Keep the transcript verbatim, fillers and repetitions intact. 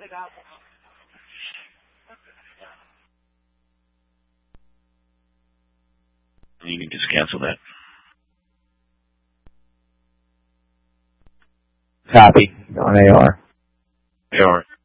You can just cancel that. Copy on A R. A R.